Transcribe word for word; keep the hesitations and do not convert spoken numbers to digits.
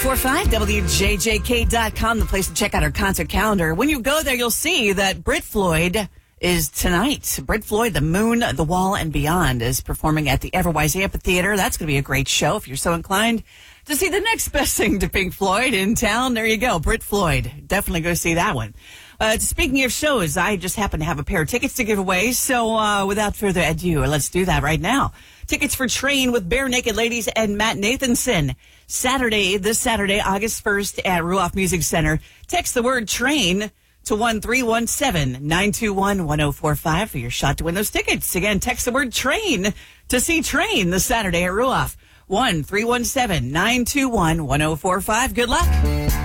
four five W J J K dot com, the place to check out our concert calendar. When you go there, you'll see that Brit Floyd is tonight. Brit Floyd, The Moon, The Wall, and Beyond is performing at the Everwise Amphitheater. That's going to be a great show if you're so inclined to see the next best thing to Pink Floyd in town. There you go, Brit Floyd. Definitely go see that one. Uh, speaking of shows, I just happen to have a pair of tickets to give away. So uh, without further ado, let's do that right now. Tickets for Train with Bare Naked Ladies and Matt Nathanson. Saturday, this Saturday, August first at Ruoff Music Center. Text the word Train to one three one seven, nine two one, one oh four five for your shot to win those tickets. Again, text the word Train to see Train this Saturday at Ruoff. one three one seven, nine two one, one oh four five. Good luck.